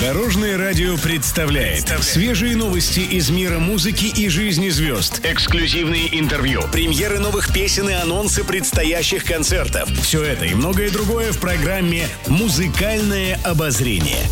Дорожное радио представляет свежие новости из мира музыки и жизни звезд. Эксклюзивные интервью, премьеры новых песен и анонсы предстоящих концертов. Все это и многое другое в программе «Музыкальное обозрение».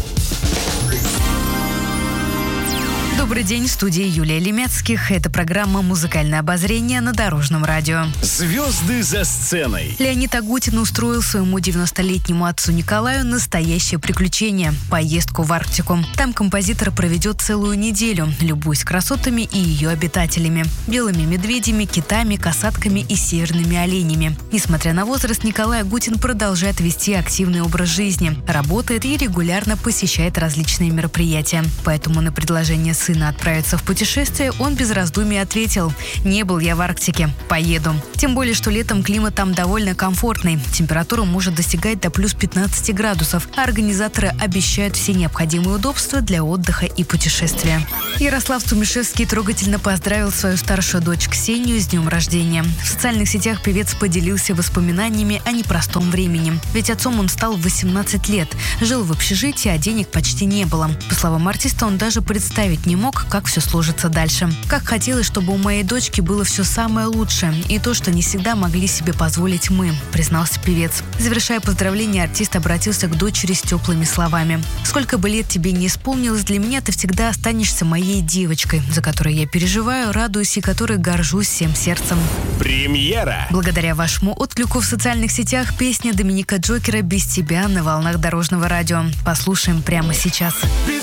Добрый день, в студии Юлия Лемецких. Это программа «Музыкальное обозрение» на Дорожном радио. Звезды за сценой. Леонид Агутин устроил своему 90-летнему отцу Николаю настоящее приключение – поездку в Арктику. Там композитор проведет целую неделю, любуясь красотами и ее обитателями – белыми медведями, китами, касатками и северными оленями. Несмотря на возраст, Николай Агутин продолжает вести активный образ жизни, работает и регулярно посещает различные мероприятия. Поэтому на предложение сына отправиться в путешествие, он без раздумий ответил: «Не был я в Арктике, поеду». Тем более, что летом климат там довольно комфортный. Температура может достигать до плюс 15 градусов, а организаторы обещают все необходимые удобства для отдыха и путешествия. Ярослав Тумишевский трогательно поздравил свою старшую дочь Ксению с днем рождения. В социальных сетях певец поделился воспоминаниями о непростом времени. Ведь отцом он стал в 18 лет, жил в общежитии, а денег почти не было. По словам артиста, он даже представить не мог, как все сложится дальше. Как хотелось, чтобы у моей дочки было все самое лучшее, и то, что не всегда могли себе позволить мы, признался певец. Завершая поздравление, артист обратился к дочери с теплыми словами. «Сколько бы лет тебе не исполнилось, для меня ты всегда останешься моей девочкой, за которой я переживаю, радуюсь и которой горжусь всем сердцем». Премьера. Благодаря вашему отклику в социальных сетях песня Доминика Джокера «Без тебя» на волнах Дорожного радио. Послушаем прямо сейчас.